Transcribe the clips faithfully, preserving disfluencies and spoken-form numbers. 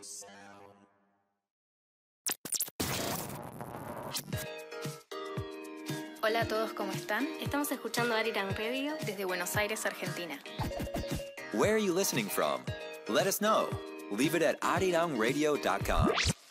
Hola a todos, ¿cómo están? Estamos escuchando Arirang Radio desde Buenos Aires, Argentina. Where are you listening from? Let us know. Leave it at arirang radio dot com.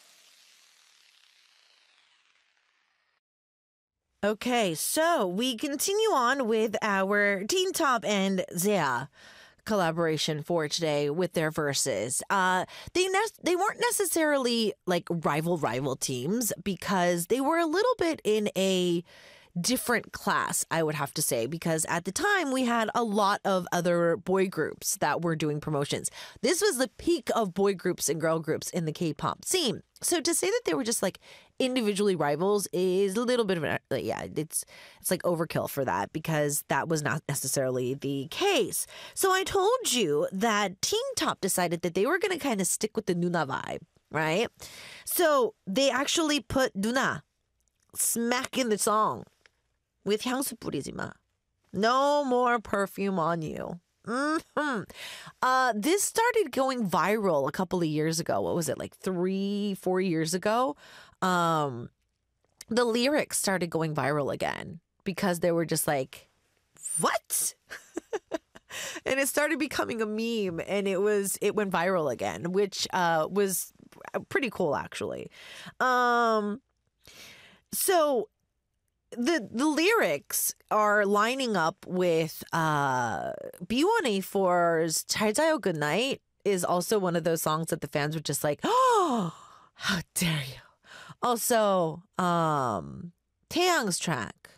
Okay, so we continue on with our Teen Top and Zia collaboration for today with their verses. Uh, they ne- they weren't necessarily like rival rival teams because they were a little bit in a different class, I would have to say, because at the time we had a lot of other boy groups that were doing promotions. This was the peak of boy groups and girl groups in the K-pop scene. So to say that they were just like individually rivals is a little bit of an, yeah, it's it's like overkill for that because that was not necessarily the case. So I told you that Teen Top decided that they were going to kind of stick with the Nuna vibe, right? So they actually put Nuna smack in the song with 향수 뿌리지 마. No more perfume on you. Mm-hmm. Uh, this started going viral a couple of years ago. What was it, like three, four years ago? Um, the lyrics started going viral again because they were just like, what? And it started becoming a meme, and it was it went viral again, which uh, was pretty cool, actually. Um, so. The the lyrics are lining up with uh, B one A four's 잘 자요 Good Night is also one of those songs that the fans were just like, oh, how dare you. Also, um, 태양's track.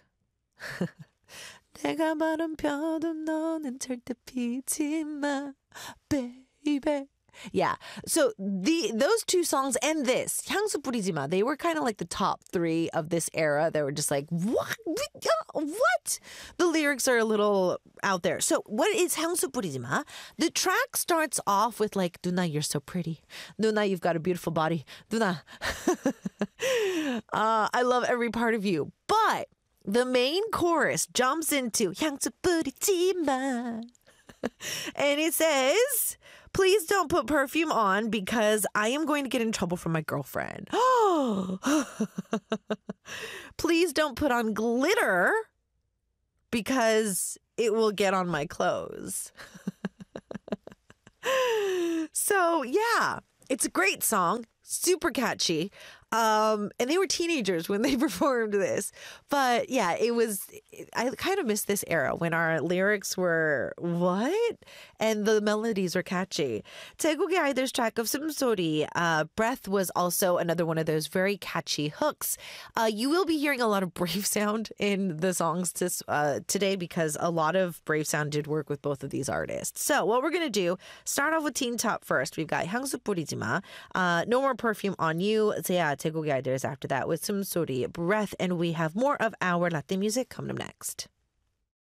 내가 바람 펴도 너는 절대 피지 마, baby. Yeah, so the those two songs and this, 향수 뿌리지 마, they were kind of like the top three of this era. They were just like, what? What? The lyrics are a little out there. So what is 향수 뿌리지 마? The track starts off with like, 누나, you're so pretty. 누나, you've got a beautiful body. 누나. uh, I love every part of you. But the main chorus jumps into 향수 뿌리지 마. And it says, please don't put perfume on because I am going to get in trouble from my girlfriend. Please don't put on glitter because it will get on my clothes. So, yeah, it's a great song. Super catchy. Um, and they were teenagers when they performed this. But yeah, it was, I kind of miss this era when our lyrics were, what? And the melodies were catchy. 태국의 아이들's track of 숨소리, uh, Breath was also another one of those very catchy hooks. Uh, you will be hearing a lot of Brave Sound in the songs this, uh, today because a lot of Brave Sound did work with both of these artists. So what we're going to do, start off with Teen Top first. We've got 향수 뿌리지 마, uh, No More Perfume on You, Zia, 태국의 아이들's after that with 숨소리, Breath, and we have more of our Latin music coming up next.